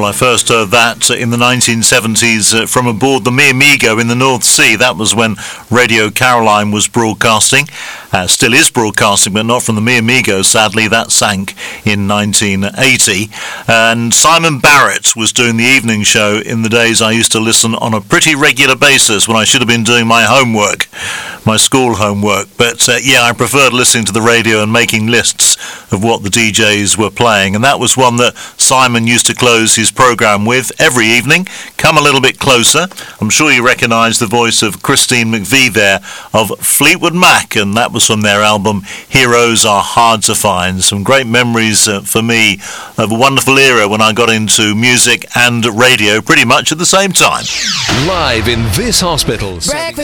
Well, I first heard that in the 1970s from aboard the Mi Amigo in the North Sea. That was when Radio Caroline was broadcasting. Still is broadcasting, but not from the Mi Amigo, sadly. That sank in 1980. And Simon Barrett was doing the evening show in the days I used to listen on a pretty regular basis when I should have been doing my homework, my school homework. But yeah, I preferred listening to the radio and making lists of what the DJs were playing. And that was one that Simon used to close his programme with every evening. Come a little bit closer. I'm sure you recognise the voice of Christine McVie there of Fleetwood Mac, and that was from their album Heroes Are Hard to Find. Some great memories for me of a wonderful era when I got into music and radio pretty much at the same time. Live in this hospital.